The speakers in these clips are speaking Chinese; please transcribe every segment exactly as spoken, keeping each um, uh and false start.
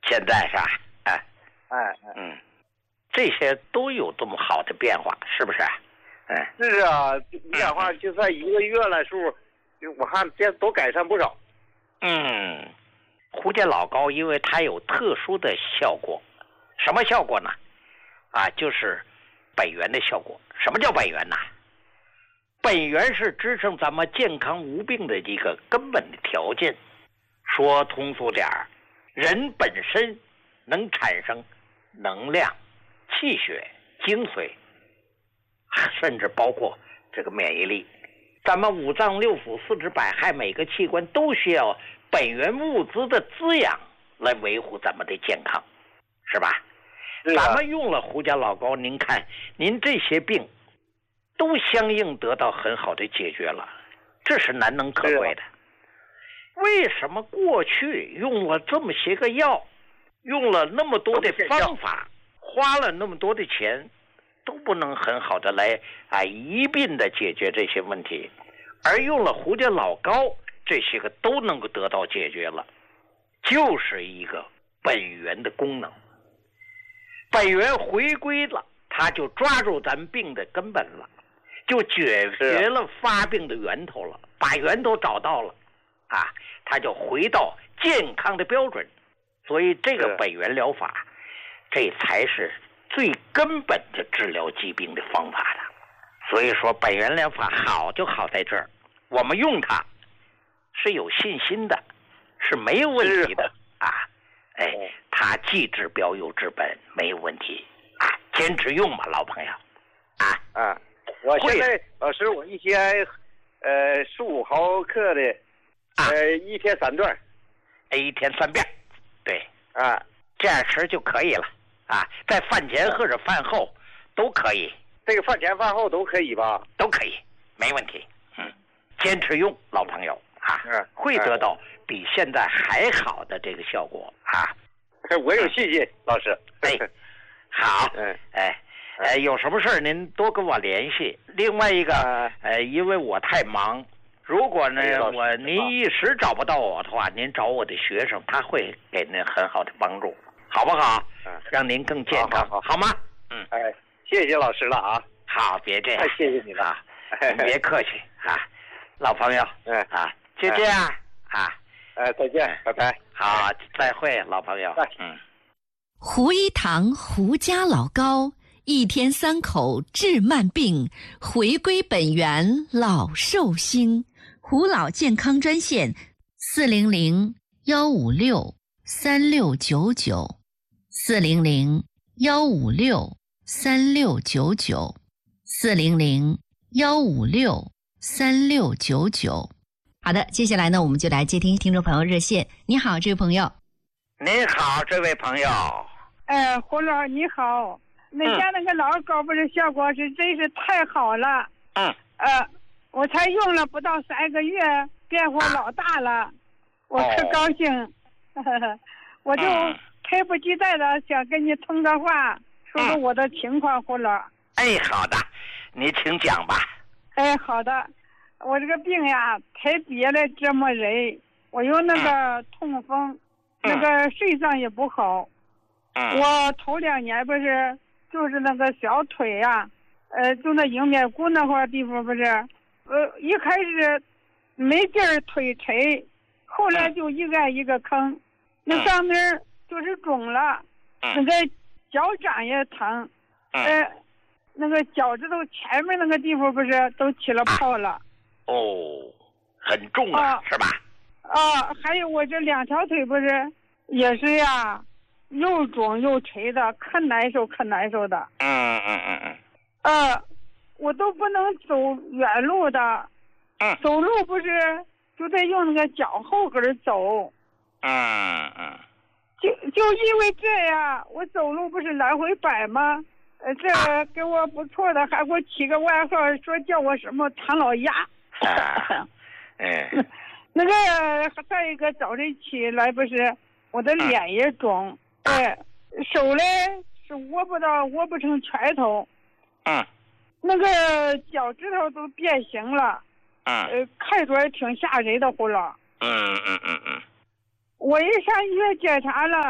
现在是吧？哎， 哎哎， 嗯，这些都有这么好的变化，是不是？哎， 是啊，变化就算一个月了数，我看这都改善不少。 嗯，胡家老高因为它有特殊的效果，什么效果呢？啊，就是本源的效果。什么叫本源呢？本源是支撑咱们健康无病的一个根本的条件。说通俗点儿，人本身能产生能量、气血、精髓，甚至包括这个免疫力。咱们五脏六腑、四肢百骸每个器官都需要本源物质的滋养来维护咱们的健康，是吧？ 是啊， 咱们用了胡家老高，您看您这些病都相应得到很好的解决了，这是难能可贵的。为什么过去用了这么些个药，用了那么多的方法，花了那么多的钱，都不能很好的来啊一并的解决这些问题，而用了胡家老高，这些个都能够得到解决了，就是一个本源的功能。本源回归了，他就抓住咱病的根本了，就解决了发病的源头了，把源头找到了啊，他就回到健康的标准。所以这个本源疗法，这才是最根本的治疗疾病的方法了。所以说本源疗法好就好在这儿，我们用它是有信心的，是没有问题的啊。哎，它既治标又治本，没有问题啊，坚持用吧，老朋友啊。 啊，我现在老师，我一天呃十五毫克的，呃一天三段， 哎，一天三遍，对啊， 这样吃就可以了啊，在饭前或者饭后都可以。 这个饭前饭后都可以吧？ 都可以，没问题。嗯，坚持用，老朋友啊， 嗯， 会得到比现在还好的这个效果啊。 我有信心，老师。 哎，好， 嗯， 哎，呃，有什么事儿您多跟我联系。另外一个，呃，因为我太忙，如果呢我您一时找不到我的话，您找我的学生，他会给您很好的帮助，好不好？ 嗯， 让您更健康， 好，好， 好吗？嗯， 哎，谢谢老师了啊。 好，别这样， 太谢谢你了， 您别客气啊，老朋友， 嗯啊，就这样啊， 哎，再见，拜拜。 好，再会，老朋友。嗯， 胡一堂胡家老高，一天三口治慢病，回归本源老寿星。胡老健康专线：四零零幺五六三六九九，四零零幺五六三六九九，四零零幺五六三六九九。好的，接下来呢，我们就来接听听众朋友热线。你好，这位朋友。 您好，这位朋友。 哎，胡老你好，那家那个老高不是效果是真是太好了。 嗯。 呃，我才用了不到三个月，变化老大了，我可高兴。哦、我就迫不及待的想跟你通个话，说说我的情况，胡老。 哎，好的，你请讲吧。 哎，好的。我这个病呀，太憋了，折磨人。我有那个痛风，嗯、那个肾脏也不好。嗯、我头两年不是，就是那个小腿呀，呃，就那迎面骨那块地方不是，呃，一开始没劲儿腿沉，后来就一个一个坑，嗯、那上面就是肿了，嗯、那个脚掌也疼，嗯、呃，那个脚趾头前面那个地方不是都起了泡了。 哦，很重啊， 哦、 是吧？ 啊，还有我这两条腿不是也是呀，又肿又沉的，可难受可难受的。 嗯嗯嗯嗯。 呃，我都不能走远路的。 嗯。 走路不是就得用那个脚后跟走。 嗯嗯。 就就因为这样，我走路不是来回摆吗？呃，这给我不错的，还给我起个外号，说叫我什么唐老鸭。 啊，嗯， 那个再一个早晨起来不是，我的脸也肿，哎、嗯，手嘞是握不到，握不成拳头， 嗯， 那个脚趾头都变形了， 嗯， 呃，看着也挺吓人的，胡老。 嗯嗯嗯嗯。 我一上医院检查了，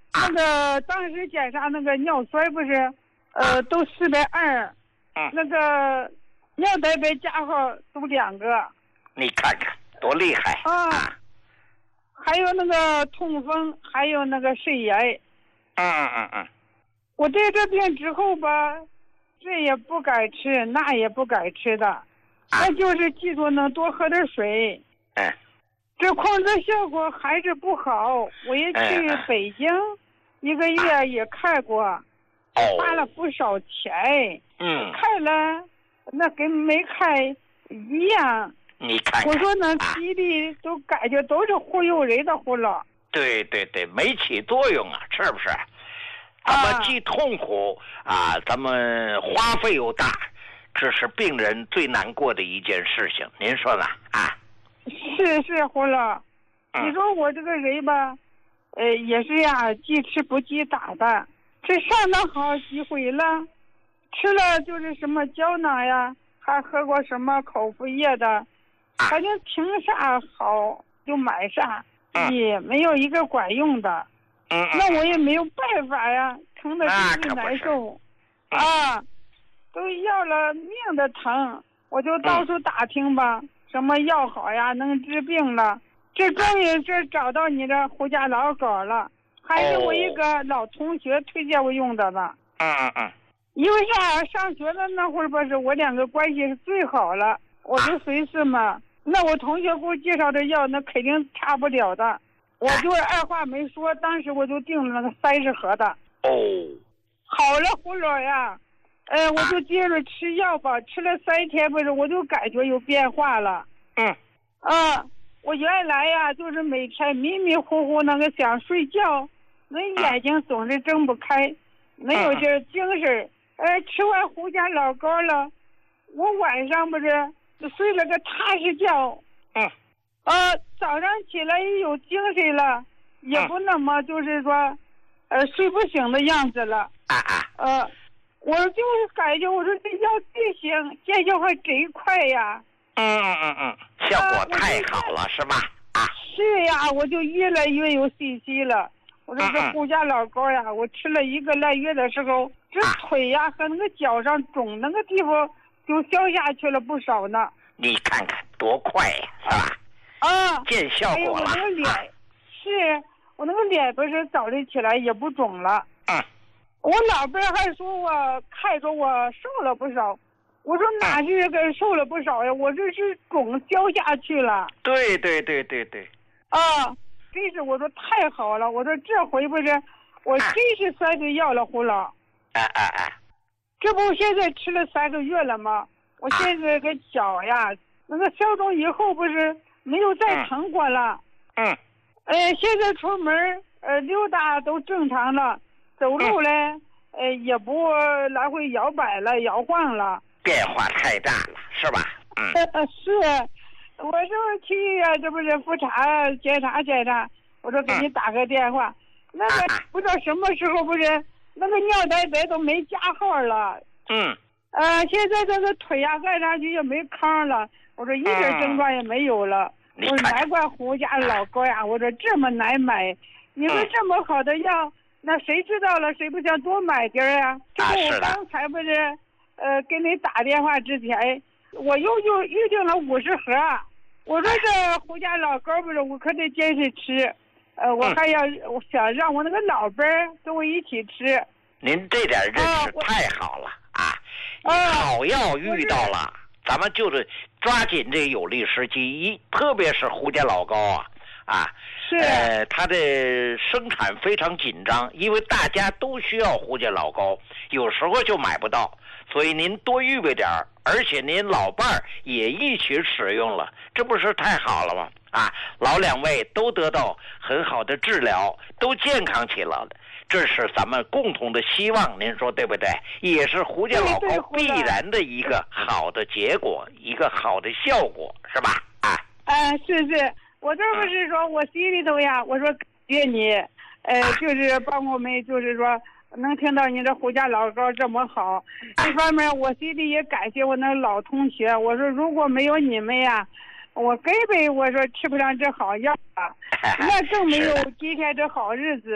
那个当时检查那个尿酸不是，呃，都四百二，那个尿蛋白加号都两个。 你看看多厉害啊！还有那个痛风，还有那个肾炎。 嗯嗯嗯。 我得这病之后吧，这也不敢吃，那也不敢吃的，啊、那就是记住能多喝点水。 嗯。 这控制效果还是不好，我也去北京，嗯、一个月也看过， 哦、 花了不少钱。 嗯。 看了，那跟没看一样。 你看看， 我说那西医都感觉都是忽悠人的葫芦。 对对对，没起作用啊，是不是？咱们既痛苦啊，咱们花费又大，这是病人最难过的一件事情，您说呢？啊？ 是是，葫芦，嗯、你说我这个人吧，呃，也是呀，记吃不记打的，这上了好几回了，吃了就是什么胶囊呀，还喝过什么口服液的。反正凭啥好就买啥，嗯、也没有一个管用的。 嗯、 那我也没有办法呀，疼的真是难受。啊，都要了命的疼，我就到处打听吧，嗯、什么药好呀，能治病了。这终于是找到你这胡家老狗了，还是我一个老同学推荐我用的呢。 嗯嗯嗯。 因为啥？上学的那会儿不是我两个关系是最好了，我就随时嘛。那我同学给我介绍的药，那肯定差不了的。我就二话没说，当时我就订了那个三十盒的。 哦， 好了，胡老呀，呃，我就接着吃药吧。吃了三天不是，我就感觉有变化了。 嗯。 啊，我原来呀，就是每天迷迷糊糊那个想睡觉，那眼睛总是睁不开，没有这精神。呃，吃完胡家老膏了，我晚上不是。睡了个踏实觉， 嗯， 呃，早上起来也有精神了，也不那么就是说，呃，睡不醒的样子了。 啊啊。 呃，我就是感觉我说这药进行见效还真快呀。 嗯嗯嗯嗯，效果太好了，是吧？啊。 是呀，我就越来越有信心了。我说这胡家老膏呀，我吃了一个来月的时候，这腿呀和那个脚上肿那个地方。就消下去了不少呢。 你看看多快呀，是吧？ 啊， 见效果了。 我那个脸， 啊、 是我那个脸不是早晨起来也不肿了。 嗯。 我老伴还说我看着我瘦了不少，我说哪是个瘦了不少呀？我这是肿消下去了。 对对对对对。 啊，真是我说太好了，我说这回不是，我真是算是要了胡老。 啊啊啊！ 这不现在吃了三个月了吗？我现在个脚呀，那个消肿以后不是没有再疼过了。 嗯。 呃，现在出门呃溜达都正常了，走路嘞，嗯、呃也不来回摇摆了、摇晃了。 变化太大了，是吧？嗯。 是，我这去医院，这不是复查检查检查，我说给你打个电话，嗯、那个不知道什么时候不是。那个尿蛋白都没加号了， 嗯， 呃，现在这个腿呀按上去也没糠了，我说一点症状也没有了， 嗯、 我说难怪胡家老高呀，我说这么难买，你说这么好的药，嗯、那谁知道了，谁不想多买点呀？这不我刚才不是，呃，给你打电话之前，我又又预定了五十盒，我说这胡家老高不是，我可得坚持吃。呃，我还要，嗯、我想让我那个老伴儿跟我一起吃。 您这点认识太好了啊！啊好药遇到了，咱们就是抓紧这有利时机，一特别是胡家老高啊啊， 是呃，它的生产非常紧张，因为大家都需要胡家老高，有时候就买不到，所以您多预备点儿，而且您老伴儿也一起使用了，这不是太好了吗？啊，老两位都得到很好的治疗，都健康起来了，这是咱们共同的希望，您说对不对？也是胡家老高必然的一个好的结果，一个好的效果，是吧？啊， 啊，是是，我这不是说我心里头呀，我说感谢你，呃，就是帮我们，就是说能听到你这胡家老高这么好，一方面我心里也感谢我那老同学，我说如果没有你们呀。我根本我说吃不上这好药啊，那更没有今天这好日子。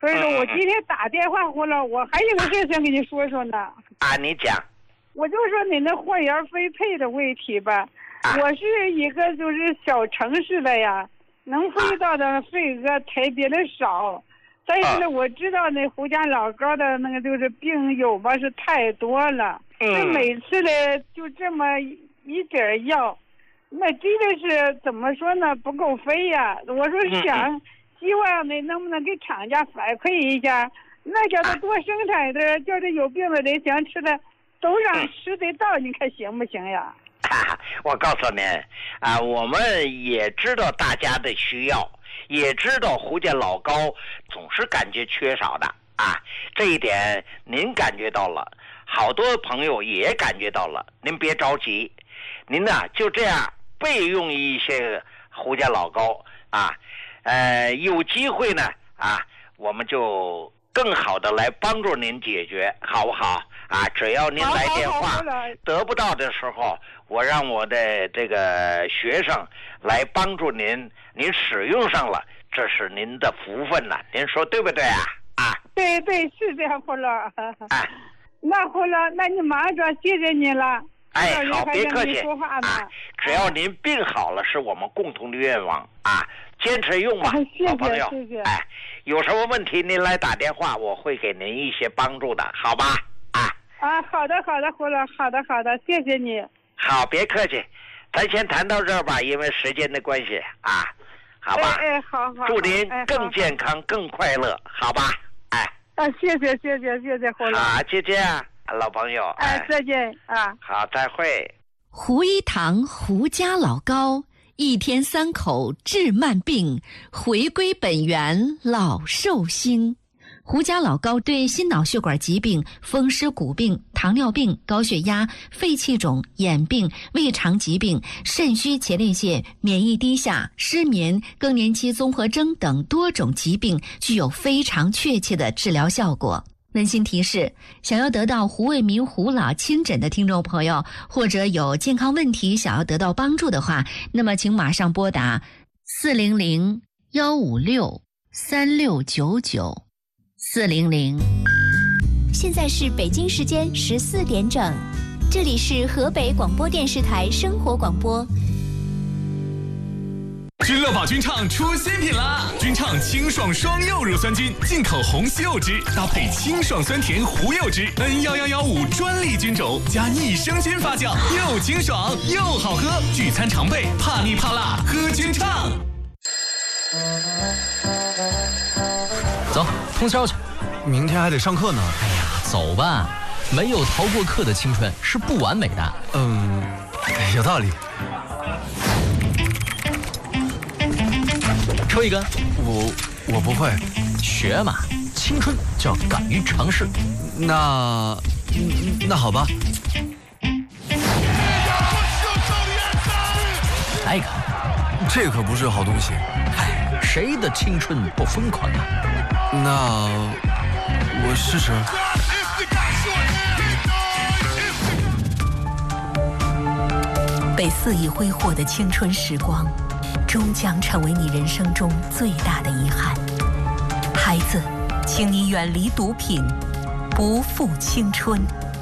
所以说我今天打电话回来，我还有个事想跟你说说呢。 啊，你讲。 我就说你那货源分配的问题吧，啊、我是一个就是小城市的呀，能分到的份额特别的少。但是呢，我知道那胡家老高的那个就是病友吧是太多了，那、嗯、每次呢就这么一点药，那真的是怎么说呢，不够分呀。我说想、嗯、希望呢能不能给厂家反馈一下，那叫他多生产点，叫这有病的人想吃的都让吃得到，你看行不行呀？ 啊、我告诉您啊，我们也知道大家的需要，也知道胡家老高总是感觉缺少的啊，这一点您感觉到了，好多朋友也感觉到了，您别着急，您呢就这样备用一些胡家老高啊，呃，有机会呢啊，我们就更好的来帮助您解决，好不好？啊，只要您来电话，得不到的时候，我让我的这个学生来帮助您，您使用上了，这是您的福分了，您说对不对啊？啊， 对对，是这样，胡老。哎，那胡老，那你马上，谢谢你了。 哎，好，别客气啊！只要您病好了，是我们共同的愿望啊！坚持用吧，好朋友。 谢谢。 哎，有什么问题您来打电话，我会给您一些帮助的，好吧？啊。 啊，好的，好的，胡老，好的，好的，谢谢你。 好，别客气，咱先谈到这儿吧，因为时间的关系啊，好吧？ 哎，哎好好。 祝您更健康、哎、更快乐，好吧？哎。 啊，谢谢，谢谢，谢谢胡老。 好，就这样，老朋友。 哎，哎再见啊。 好，再会。 胡一堂胡家老高，一天三口治慢病，回归本源老寿星。胡家老高对心脑血管疾病、风湿骨病、糖尿病、高血压、肺气肿、眼病、胃肠疾病、肾虚前列腺、免疫低下、失眠、更年期综合征等多种疾病具有非常确切的治疗效果。温馨提示，想要得到胡卫民胡老亲诊的听众朋友，或者有健康问题想要得到帮助的话，那么请马上拨打四零零幺五六三六九九。四零零。 现在是北京时间十四点整，这里是河北广播电视台生活广播。 君乐宝君畅出新品啦！君畅清爽双柚乳酸菌，进口红西柚汁搭配清爽酸甜胡柚汁 N 一一一五专利菌种加益生菌发酵，又清爽又好喝，聚餐常备，怕腻怕辣喝君畅。 走，通宵去， 明天还得上课呢。 哎呀，走吧，没有逃过课的青春是不完美的。 嗯，有道理。 抽一根。 我我不会。 学嘛，青春就要敢于尝试。 那那好吧。 来一个。 这可不是好东西。 哎，谁的青春不疯狂啊？ 那我试试。 被肆意挥霍的青春时光，终将成为你人生中最大的遗憾。孩子，请你远离毒品，不负青春。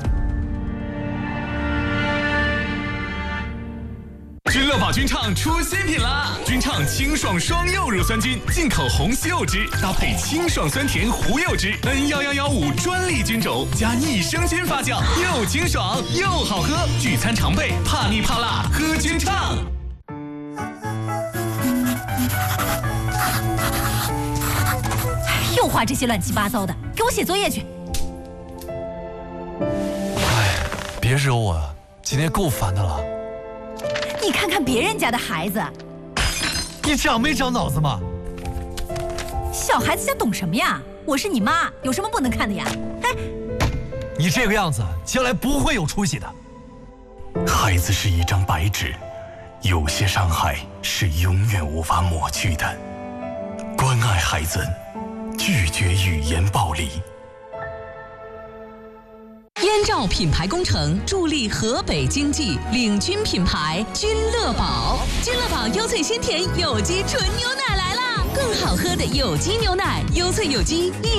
君乐宝君畅出新品啦！君畅清爽双柚乳酸菌，进口红西柚汁搭配清爽酸甜胡柚汁 N 一一一五专利菌种加益生菌发酵，又清爽又好喝，聚餐常备，怕腻怕辣喝君畅。 又画这些乱七八糟的，给我写作业去。 哎，别惹我了，今天够烦的了。 你看看别人家的孩子， 你长没长脑子吗？ 小孩子家懂什么呀？我是你妈，有什么不能看的呀？哎， 你这个样子，将来不会有出息的。 孩子是一张白纸，有些伤害是永远无法抹去的。关爱孩子，拒绝语言暴力。 燕赵品牌工程助力河北经济，领军品牌君乐宝。君乐宝优萃鲜甜有机纯牛奶来啦！ 更好喝的有机牛奶，优萃有机。